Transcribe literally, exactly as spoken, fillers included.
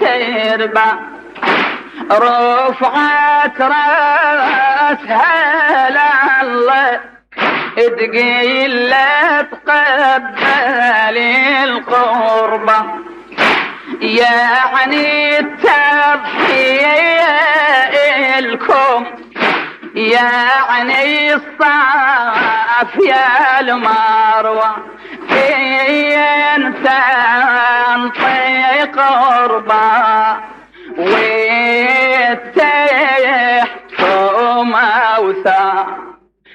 تربى رفعت راسها لله تقيل لا تقبل القربة يعني التضحية الكم يعني الصاف يا المروة انت انطي قربة